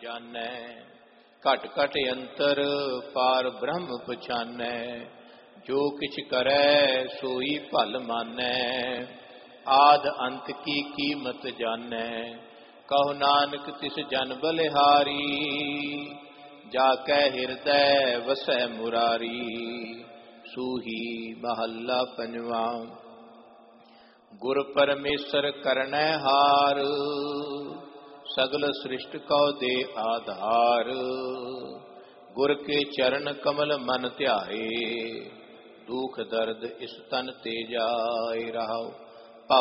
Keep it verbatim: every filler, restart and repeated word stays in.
जानै। घट घट अंतर पार ब्रह्म पछानै। जो किछ करै सोई भल मानै। आद अंत की कीमत जानै। कहो नानक तिस जन बलिहारी। जाकै हृदय वसै मुरारी। सूही महला पंजवा। गुर परमेश्वर करनै हार। सगल सृष्ट कौ दे आधार। गुर के चरण कमल मन ध्याए। दुख दर्द इस तन ते जाए। रहाओ।